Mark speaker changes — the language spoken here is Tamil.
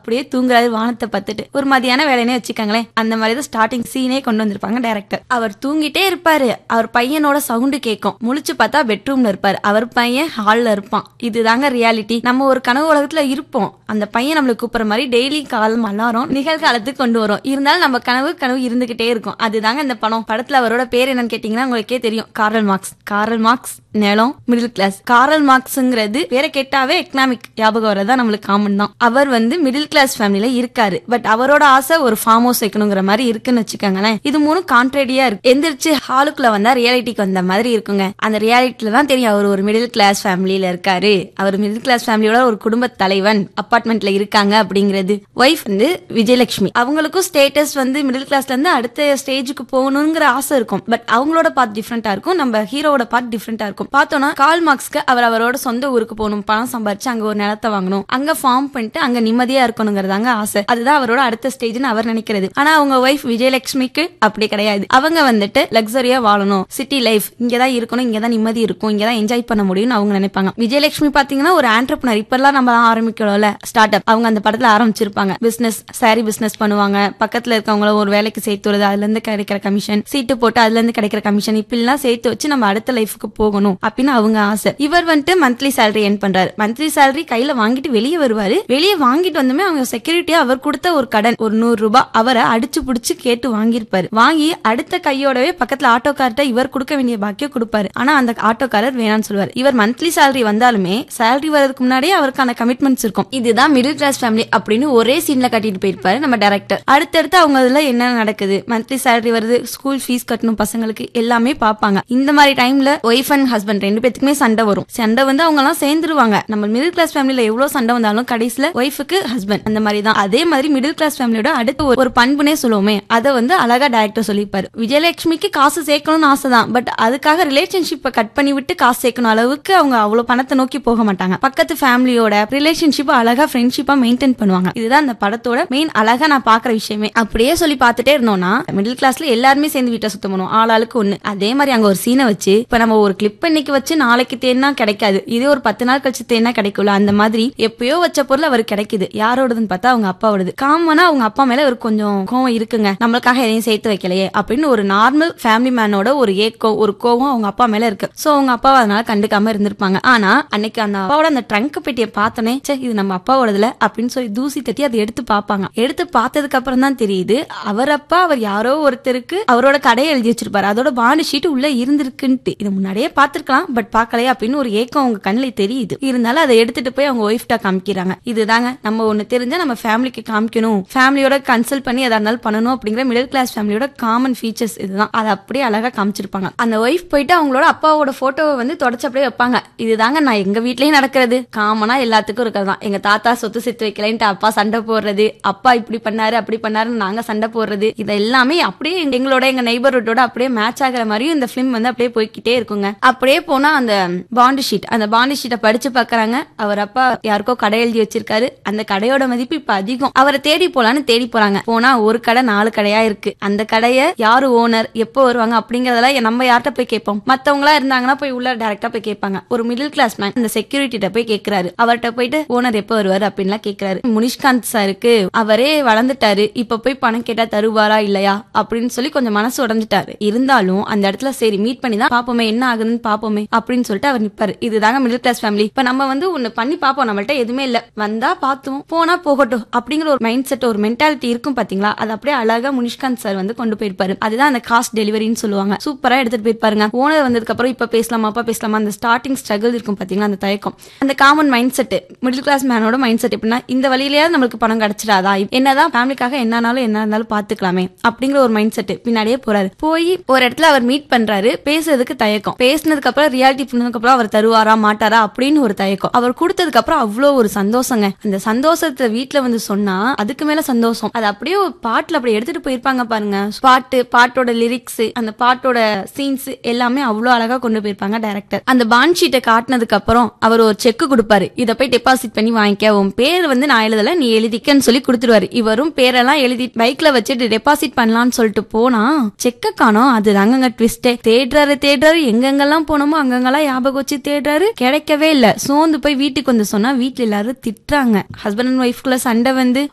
Speaker 1: அப்படியே தூங்குறாரு வானத்தை பார்த்துட்டு. ஒரு மதியான வேலைனே வச்சுக்காங்களேன். அந்த மாதிரி தான் ஸ்டார்டிங் சீனே கொண்டு வந்திருப்பாங்க டைரக்டர். அவர் தூங்கிட்டே இருப்பாரு. அவர் பையனோட சவுண்டு கேட்கும். முழிச்சு பார்த்தா பெட்ரூம்ல இருப்பாரு. அவர் பையன் ஹால்ல இருப்பான். இதுதாங்க ரியாலிட்டி. நம்ம ஒரு கனவு உலகத்துல இருப்போம். அந்த பையன் நம்மளுக்கு கூப்பிடுற மாதிரி டெய்லி காலம் அலாரம் நிகழ்காலத்துக்கு கொண்டு வரும். இருந்தாலும் நம்ம கனவு இருந்துகிட்டே இருக்கும். அதுதாங்க இந்த படத்துல அவரோட பேர் என்னன்னு கேட்டீங்கன்னா உங்களுக்கே தெரியும். காரல் மார்க்ஸ் நிலம் மிடில் கிளாஸ். காரல் மார்க்ஸ்ங்கிறது பேரை கேட்டாவே எக்கனாமிக் ஞாபகம் வரதான் நம்மளுக்கு காமன் தான். அவர் மிடில் கிளாஸ் ஃபேமிலியில இருக்காரு. பட் அவரோட ஆசை ஒரு ஃபார்ம் ஹவுஸ் வைக்கணுங்கிற மாதிரி இருக்குன்னு வச்சுக்கோங்களேன். இது மூணும் கான்ட்ரேடியா இருக்கு. எந்திரிச்சு ஹாலுக்குள்ள வந்தா ரியாலிட்டிக்கு வந்த மாதிரி இருக்குங்க. அந்த ரியாலிட்டியில தான் தெரியும் அவர் ஒரு மிடில் கிளாஸ் ஃபேமிலியில இருக்காரு. அவர் மிடில் கிளாஸ் ஃபேமிலியோட ஒரு குடும்ப தலைவன் அபார்ட்மெண்ட்ல இருக்காங்க அப்படிங்கிறது. ஒய்ஃப் விஜயலட்சுமி. அவங்களுக்கும் ஸ்டேட்டஸ் மிடில் கிளாஸ்ல இருந்து அடுத்த ஸ்டேஜுக்கு போகணுங்கிற ஆசை இருக்கும். பட் அவங்களோட பார்ட் டிஃபரெண்டா இருக்கும். நம்ம ஹீரோட பார்ட் டிஃபரெண்டா இருக்கும். பார்த்தோம்னா கால் மார்க்ஸ்க்கு அவரோட சொந்த ஊருக்கு போகணும், பணம் சம்பாரிச்சு அங்க ஒரு நிலத்தை வாங்கணும், அங்க ஃபார்ம் பண்ணிட்டு அங்க நிம்மதியா இருக்கணுங்கிறதாங்க ஆசை. அதுதான் அவரோட அடுத்த ஸ்டேஜ்னு அவர் நினைக்கிறது. ஆனா அவங்க ஒய்ஃப் விஜயலட்சுமிக்கு அப்படி கிடையாது. அவங்க லக்ஸரியா வாழணும், சிட்டி லைஃப் இங்கதான் இருக்கணும், இங்கதான் நிம்மதி இருக்கும், இங்கதான் என்ஜாய் பண்ண முடியும்னு அவங்க நினைப்பாங்க. விஜயலட்சுமி பாத்தீங்கன்னா ஒரு ஆண்டர்பிரினர். இப்பெல்லாம் நம்ம ஆரம்பிக்கணும்ல ஸ்டார்ட் அப். அவங்க அந்த படத்துல ஆரம்பிச்சிருப்பாங்க. பிசினஸ், சாரி பிசினஸ் பண்ணுவாங்க. பக்கத்துல இருக்கவங்கள ஒரு வேலைக்கு சேர்த்து வருது, அதுல இருந்து கிடைக்கிற கமிஷன், சீட்டு போட்டு அதுல இருந்து கிடைக்கிற கமிஷன், இப்பெல்லாம் சேர்த்து வச்சு நம்ம அடுத்த லைஃபுக்கு போகணும் அப்படின்னு அவங்க ஆசை. இவர் மந்த்லி சேலரி எர்ன் பண்றாரு. மந்த்லி சேலரி கையில வாங்கிட்டு வெளியே வருவாரு. வெளியே வாங்கிட்டு வந்துமே அவங்க செக்யூரிட்டியா அவர் கொடுத்த ஒரு கடன் ஒரு 100 ரூபாய் அவரை அடிச்சு புடிச்சு கேட்டு வாங்கியிருப்பாரு. வாங்கி அடுத்த கையோடவே பக்கத்துல ஆட்டோக்கார்ட்ட இவர் கொடுக்க வேண்டிய பாக்கியம் கொடுப்பாரு. ஆனா அந்த ஆட்டோக்காரர் வேணான்னு சொல்லுவார். இவர் மந்த்லி சேலரி வந்தாலுமே சேலரி வரதுக்கு முன்னாடியே அவருக்கான கமிட்மெண்ட்ஸ் இருக்கும். இதுதான் மிடில் கிளாஸ் ஃபேமிலி அப்படின்னு ஒரே சீன்ல கட்டிட்டு போயிருப்பாரு நம்ம டைரக்டர். அடுத்தடுத்து அவங்க அதுல என்ன நடக்குது, மந்த்லி சேலரி வருது, ஸ்கூல் ஃபீஸ் கட்டணும் பசங்களுக்கு, எல்லாமே பாப்பாங்க. இந்த மாதிரி டைம்ல ஒய்ஃப் அண்ட் ஹஸ்பண்ட் ரெண்டு பேத்துக்குமே சண்டை வரும். சண்டை அவங்க எல்லாம் சேர்ந்துருவாங்க. நம்ம மிடில் கிளாஸ் ஃபேமிலில எவ்வளவு சண்டை வந்தாலும் கடைசியில ஒய்ஃபுக்கு ஹஸ்பண்ட் அந்த மாதிரி தான். அதே மாதிரி மிடில் கிளாஸ் ஃபேமிலியோட அடுத்த ஒரு பண்புனே சொல்லுவோமே, அதை அழகா டைரக்டர் சொல்லிப்பாரு. விஜயலட்சுமிக்கு காசு சேர்க்கணும்னு ஆசைதான். பட் அதுக்காக ரிலேஷன்ஷிப்பை கட் பண்ணி விட்டு காசு சேர்க்கணும் அளவுக்கு அவங்க அவ்வளவு பணத்தை நோக்கி போக மாட்டாங்க. பக்கத்து ஃபேமிலியோட ரிலேஷன்ஷிப் அழகா ஃப்ரெண்ட்ஷிப்பா மெயின்டைன் பண்ணுவாங்க. இதுதான் அந்த படத்தோட மெயின் அழகா நான் பாக்குற விஷயமே. அப்படியே சொல்லி பார்த்துட்டே இருந்தோம்னா மிடில் கிளாஸ்ல எல்லாருமே சேர்ந்து வீட்டை சுத்தம் பண்ணுவோம், ஆளாளுக்கு ஒண்ணு. அதே மாதிரி அங்க ஒரு சீனை வச்சு இப்ப நம்ம ஒரு கிளிப் இன்னைக்கு வச்சு நாளைக்கு தேன்னா கிடைக்காது, இதே ஒரு 10 நாள் கழிச்சு தேன்னா கிடைக்கும்ல, அந்த மாதிரி எப்பயோ வச்ச பொருள் அவருக்கு கிடைக்குது. யாரோடதுன்னு பார்த்தா அவங்க அப்பாவோடது. காமனா அவங்க அப்பா மேல ஒரு கொஞ்சம் கோவம் இருக்குங்க, நம்மளுக்காக எதையும் சேர்த்து வைக்கலையே அப்படின்னு ஒரு நார்மல் ஃபேமிலி மேனோட ஒரு ஏக்கம் ஒரு கோவம் அவங்க அப்பா மேல இருக்கு. சோ அவங்க அப்பாவை அதனால கண்டுக்காம இருந்திருப்பாங்க. ஆனா அன்னைக்கு அந்த அப்பாவோட அந்த ட்ரங்க் பெட்டியை பார்த்தனே, இது நம்ம அப்பாவோடதுல அப்படின்னு சொல்லி தூசி தட்டி அதை எடுத்து பார்ப்பாங்க. எடுத்து பார்த்ததுக்கு அப்புறம் தான் தெரியுது அவர் அப்பா அவர் யாரோ ஒருத்தருக்கு அவரோட கடையை எழுதி வச்சிருப்பாரு, அதோட பாண்டு ஷீட் உள்ள இருந்திருக்குன்ட்டு. இது முன்னாடியே பார்த்திருக்கலாம் பட் பார்க்கலையே அப்படின்னு ஒரு ஏக்கம் அவங்க கண்ணில தெரியுது. இருந்தாலும் அதை எடுத்துட்டு போய் அவங்க ஒய்ஃப்டா காமிக்கிறாங்க. இதுதாங்க நம்ம ஒண்ணு தெரிஞ்சா நம்ம ஃபேமிலிக்கு காமிக்கணும், ஃபேமிலியோட கன்சல்ட் பண்ணி எதா இருந்தாலும் பண்ணணும் அப்படிங்கிற மிடில் கிளாஸ் ஃபேமிலியோட காமன் ஃபீச்சர்ஸ் இதுதான். அதை அப்படியே அழகா காமிச்சிருப்பாங்க. அந்த ஒய்ஃப் போயிட்டு அவங்களோட அப்பாவோட போட்டோவை தொடச்சு அப்படியே வைப்பாங்க. இதுதாங்க நான் எங்க வீட்லயும் நடக்கிறது, காமனா எல்லாத்துக்கும் இருக்கிறதா. எங்க தாத்தா சொத்து சேர்த்து வைக்கலன்ட்டு அப்பா சண்டை போடுறது, அப்பா இப்படி பண்ணாரு அப்படி பண்ணாருன்னு நாங்க சண்டை போடுறது, இது எல்லாமே அப்படியே எங்களோட எங்க நெய்பர்ஹுட்டோட அப்படியே மேட்ச் ஆகிற மாதிரியும் இந்த பிலிம் அப்படியே போய்கிட்டே இருக்குங்க. அப்படியே போனா அந்த பாண்டு ஷீட்டை படிச்சு பாக்குறாங்க. அவர் அப்பா யாருக்கோ கடை எழுதி வச்சிருக்காரு. அந்த கடையோட மதிப்பு இப்ப அதிகம். அவரை தேடி போலான்னு தேடி போறாங்க. போனா ஒரு கடை 4 கடையா இருக்கு. அந்த கடைய யாரு ஓனர், எப்போ வருவாங்க அப்படிங்கறதெல்லாம் நம்ம யார்கிட்ட போய் கேட்போம். மத்தவங்களா இருந்தாங்கன்னா போய் உள்ள டைரக்டா போய் கேட்பாங்க. ஒரு மிடில் கிளாஸ் மேன் அந்த செக்யூரிட்டிட்ட போய் கேட்கிறாரு. அவர்கிட்ட போயிட்டு ஓனர் எப்போ வருவாரு அப்படின்னு கேட்கிறாரு. முனிஷ்காந்த் சாருக்கு அவரே வளர்ந்துட்டாரு, இப்ப போய் பணம் கேட்டா தருவாரா இல்லையா அப்படின்னு சொல்லி கொஞ்சம் மனசு உடஞ்சிட்டாரு. இருந்தாலும் அந்த இடத்துல சரி மீட் பண்ணி தான் பாப்போமே என்ன ஆகுதுன்னு பாப்போமே அப்படின்னு சொல்லிட்டு அவர் நிப்பாரு. இதுதாங்க மிடில் கிளாஸ் ஃபேமிலி. இப்ப நம்ம ஒண்ணு பண்ணி பாப்போம், நம்மள்ட்ட எதுவுமே இல்ல, வந்தா பார்த்தோம் போனா போகட்டும் அப்படிங்கிற ஒரு மைண்ட் செட் ஒரு மென்டாலிட்டி இருக்கும் பாத்தீங்களா. அது அப்படியே அழகா முனிஷ்காந்த் சார் கொண்டு போயிருப்பாரு. அதுதான் அந்த காஸ்ட் டெலிவரின்னு சொல்லுவாங்க. சூப்பரா எடுத்துட்டு போயிருப்பாருங்க. ஓனர் வந்ததுக்கு அப்புறம் இப்ப பேசலாமா அப்பா பேசலாமா அந்த ஸ்டார்டிங் ஸ்ட்ரகிள் இருக்கும் பாத்தீங்களா, அந்த தயக்கம், அந்த common mind set middle class மேனோட mind set எப்படின்னா இந்த வழியிலேயாவது நம்மளுக்கு பணம் கிடைச்சிடாதா, என்னதான் ஃபேமிலிக்காக என்ன இருந்தாலும் பாத்துக்கலாமே அப்படிங்கிற ஒரு மைண்ட் செட் பின்னாடியே போறாரு. போய் ஒரு இடத்துல அவர் மீட் பண்றாரு. பேசுறதுக்கு தயக்கம், பேசினதுக்கு அப்புறம் ரியாலிட்டி பண்ணதுக்கு அப்புறம் அவர் தருவாரா மாட்டாரா அப்படின்னு ஒரு தயக்கம். அவர் கொடுத்ததுக்கு அப்புறம் அவ்வளவு ஒரு சந்தோஷங்க. அந்த சந்தோஷத்தை வீட்டுல சொன்னா அதுக்கு மேல சந்தோஷம். அது அப்படியே ஒரு பாட்டுல அப்படி எடுத்துட்டு போயிருப்பாங்க பாருங்க. பாட்டோட லிரிக்ஸ், அந்த பாட்டோட சீன்ஸ் எல்லாமே அவ்வளவு அழகா கொண்டு போயிருப்பாங்க டைரக்டர். அந்த பாண்ட் ஷீட்டை காட்டினதுக்கு அப்புறம் அவர் ஒரு செக் கொடுப்பாரு. இத போய் டெபாசிட் பண்ணி வாங்கிக்க, உன் பேர் நான் எழுதல நீ எழுதிக்கன்னு சொல்லி கொடுத்துருவாரு. இவரும் பேரெல்லாம் எழுதி பைக்ல வச்சுட்டு டெபாசிட் பண்ணலாம்னு சொல்லிட்டு போனா செக்க காணோம். அதுதாங்க ட்விஸ்டே. தேடுறாரு எங்கெங்கெல்லாம் போனோமோ அங்கெங்கெல்லாம் ஞாபகம் வச்சு தேடுறாரு, கிடைக்கவே இல்ல. சோர்ந்து போய் வீட்டுக்கு சொன்னா வீட்டுல எல்லாரும் திட்டுறாங்க. ஹஸ்பண்ட் அண்ட் ஒய்ஃப்குள்ள சண்டை